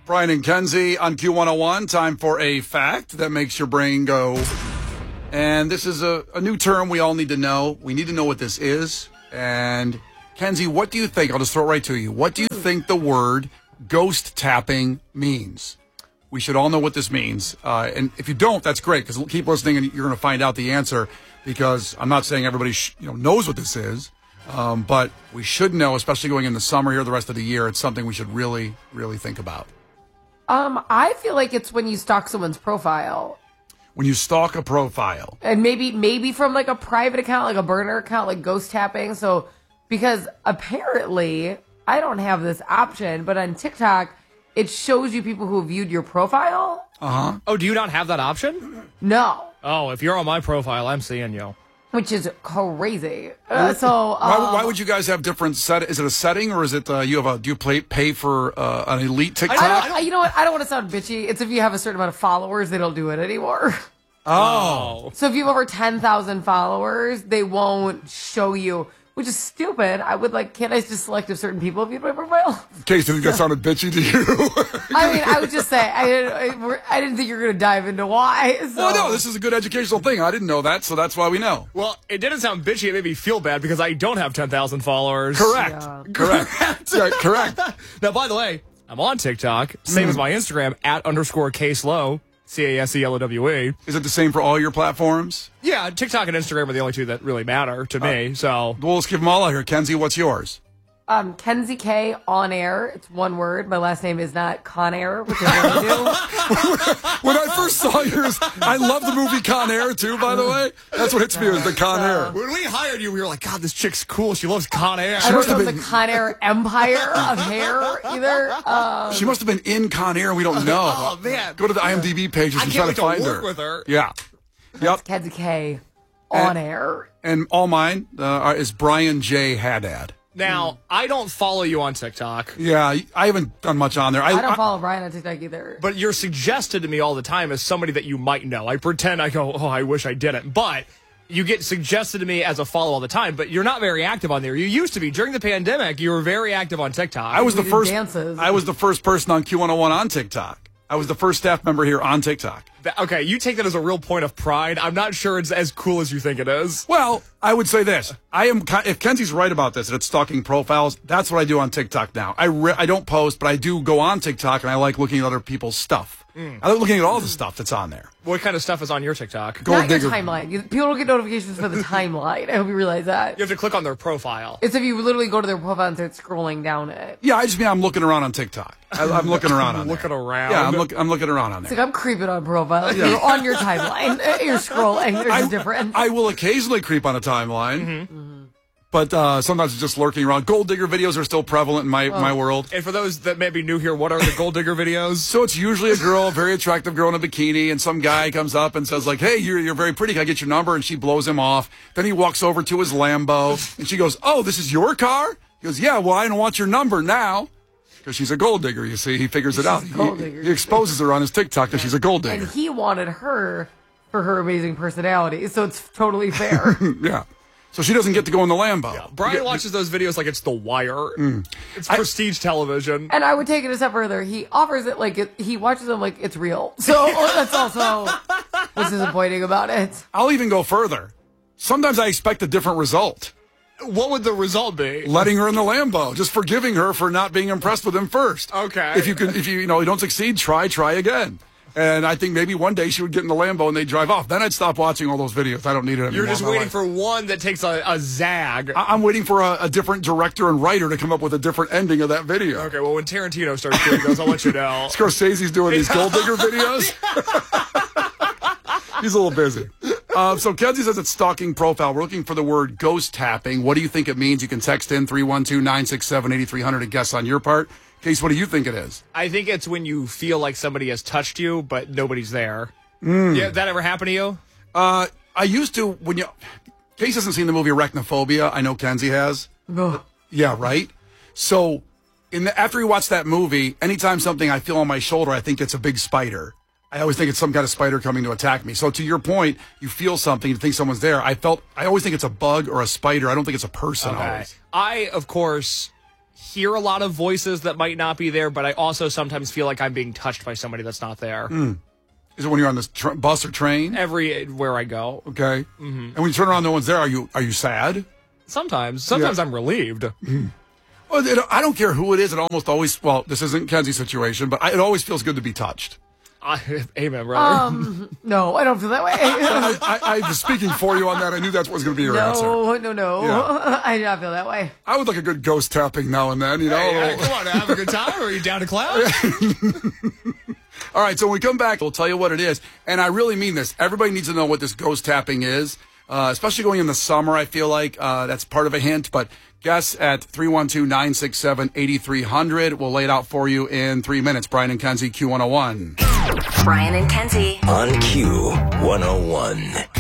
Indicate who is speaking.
Speaker 1: Brian and Kenzie on Q101. Time for a fact that makes your brain go. And this is a new term we all need to know. We need to know what this is. And Kenzie, what do you think? I'll just throw it right to you. What do you think the word ghost tapping means? We should all know what this means. And if you don't, that's great, because keep listening and you're going to find out the answer, because I'm not saying everybody knows what this is, but we should know, especially going into summer here the rest of the year. It's something we should really, really think about.
Speaker 2: I feel like it's when you stalk someone's profile.
Speaker 1: When you stalk a profile.
Speaker 2: And maybe from like a private account, like a burner account, like ghost tapping. So, because apparently, I don't have this option, but on TikTok, it shows you people who viewed your profile.
Speaker 1: Uh-huh.
Speaker 3: Oh, do you not have that option?
Speaker 2: No.
Speaker 3: Oh, if you're on my profile, I'm seeing you.
Speaker 2: Which is crazy.
Speaker 1: Why would you guys have different Is it a setting, or is it do you pay for an elite TikTok?
Speaker 2: You know what? I don't want to sound bitchy. It's if you have a certain amount of followers, they don't do it anymore.
Speaker 1: Oh.
Speaker 2: So if you have over 10,000 followers, they won't show you, which is stupid. I would can't I just select if certain people view my profile?
Speaker 1: Case, did that sounded bitchy to you?
Speaker 2: I mean, I would just say, I didn't think you were going to dive into why. So.
Speaker 1: Well, no, this is a good educational thing. I didn't know that, so that's why we know.
Speaker 3: Well, it didn't sound bitchy. It made me feel bad because I don't have 10,000 followers.
Speaker 1: Correct.
Speaker 2: Yeah.
Speaker 1: Correct. Yeah, correct.
Speaker 3: Now, by the way, I'm on TikTok. Same as my Instagram, @_CaseLow. CASELOWE.
Speaker 1: Is it the same for all your platforms?
Speaker 3: Yeah, TikTok and Instagram are the only two that really matter to me. So,
Speaker 1: well, let's give them all out here. Kenzie, what's yours?
Speaker 2: Kenzie K on air. It's one word. My last name is not Con Air, which I really do.
Speaker 1: When I first saw yours, I love the movie Con Air too, by the way. That's what hits me, is the Con Air.
Speaker 3: When we hired you, we were like, God, this chick's cool. She loves Con Air.
Speaker 2: I don't know the Con Air empire of hair either.
Speaker 1: She must have been in Con Air and we don't know.
Speaker 3: Oh, man.
Speaker 1: Go to the IMDb pages and try to find her.
Speaker 3: With her.
Speaker 1: Yeah. Yep.
Speaker 2: Kenzie K on air.
Speaker 1: And all mine is Brian J. Haddad.
Speaker 3: Now, I don't follow you on TikTok.
Speaker 1: Yeah, I haven't done much on there.
Speaker 2: I don't follow Brian on TikTok either.
Speaker 3: But you're suggested to me all the time as somebody that you might know. I pretend I go, I wish I didn't. But you get suggested to me as a follow all the time, but you're not very active on there. You used to be. During the pandemic, you were very active on TikTok.
Speaker 1: I was the first person on Q101 on TikTok. I was the first staff member here on TikTok.
Speaker 3: Okay, you take that as a real point of pride. I'm not sure it's as cool as you think it is.
Speaker 1: Well, I would say this. If Kenzie's right about this, and it's stalking profiles, that's what I do on TikTok now. I don't post, but I do go on TikTok, and I like looking at other people's stuff. I like looking at all the stuff that's on there.
Speaker 3: What kind of stuff is on your TikTok?
Speaker 2: Not your timeline. People don't get notifications for the timeline. I hope you realize that.
Speaker 3: You have to click on their profile.
Speaker 2: It's if you literally go to their profile and start scrolling down it.
Speaker 1: Yeah, I just mean I'm looking around on TikTok. I'm looking around on
Speaker 3: Looking
Speaker 1: there.
Speaker 3: around?
Speaker 1: Yeah, I'm looking around on there.
Speaker 2: It's like I'm creeping on profile. Yeah. You're on your timeline. You're scrolling. There's a difference.
Speaker 1: I will occasionally creep on a timeline. But sometimes it's just lurking around. Gold digger videos are still prevalent in my world.
Speaker 3: And for those that may be new here, what are the gold digger videos?
Speaker 1: So it's usually a girl, a very attractive girl in a bikini, and some guy comes up and says, hey, you're very pretty. Can I get your number? And she blows him off. Then he walks over to his Lambo, and she goes, oh, this is your car? He goes, yeah, well, I don't want your number now. Because she's a gold digger, you see. He figures it out. He exposes her on his TikTok that she's a gold digger.
Speaker 2: And he wanted her for her amazing personality, so it's totally fair.
Speaker 1: Yeah. So she doesn't get to go in the Lambo. Yeah.
Speaker 3: Brian watches those videos like it's The Wire. It's prestige television.
Speaker 2: And I would take it a step further. He offers it he watches them like it's real. So that's also what's disappointing about it.
Speaker 1: I'll even go further. Sometimes I expect a different result.
Speaker 3: What would the result be?
Speaker 1: Letting her in the Lambo, just forgiving her for not being impressed with him first.
Speaker 3: Okay.
Speaker 1: If you don't succeed, try again. And I think maybe one day she would get in the Lambo and they'd drive off. Then I'd stop watching all those videos. I don't need it anymore.
Speaker 3: You're just waiting for one that takes a zag.
Speaker 1: I'm waiting for a different director and writer to come up with a different ending of that video.
Speaker 3: Okay, well, when Tarantino starts doing those, I'll let you know.
Speaker 1: Scorsese's doing these gold digger videos. He's a little busy. So Kenzie says it's stalking profile. We're looking for the word ghost tapping. What do you think it means? You can text in 312-967-8300 to guess on your part. Case, what do you think it is?
Speaker 3: I think it's when you feel like somebody has touched you, but nobody's there. Yeah, that ever happened to you?
Speaker 1: I used to, Case hasn't seen the movie Arachnophobia. I know Kenzie has.
Speaker 2: Ugh.
Speaker 1: Yeah, right? So, after we watched that movie, anytime something I feel on my shoulder, I think it's a big spider. I always think it's some kind of spider coming to attack me. So to your point, you feel something, you think someone's there. I always think it's a bug or a spider. I don't think it's a person always.
Speaker 3: I, of course, hear a lot of voices that might not be there, but I also sometimes feel like I'm being touched by somebody that's not there.
Speaker 1: Is it when you're on this bus or train?
Speaker 3: Everywhere I go.
Speaker 1: Okay. And when you turn around, no one's there. Are you sad?
Speaker 3: Sometimes
Speaker 1: Yeah.
Speaker 3: I'm relieved.
Speaker 1: Well, I don't care who it is. It almost always. Well, this isn't Kenzie's situation, but it always feels good to be touched.
Speaker 3: Amen, brother.
Speaker 2: No, I don't feel that way.
Speaker 1: I was speaking for you on that. I knew that was going to be your answer.
Speaker 2: No.
Speaker 1: Yeah.
Speaker 2: I do not feel that way.
Speaker 1: I would like a good ghost tapping now and then. You know.
Speaker 3: Hey, come on, have a good time. Are you down to clown?
Speaker 1: All right, so when we come back, we'll tell you what it is. And I really mean this. Everybody needs to know what this ghost tapping is, especially going in the summer, I feel like. That's part of a hint. But guess at 312-967-8300. We'll lay it out for you in 3 minutes. Brian and Kenzie, Q101.
Speaker 4: Brian and Kenzie
Speaker 5: on Q101.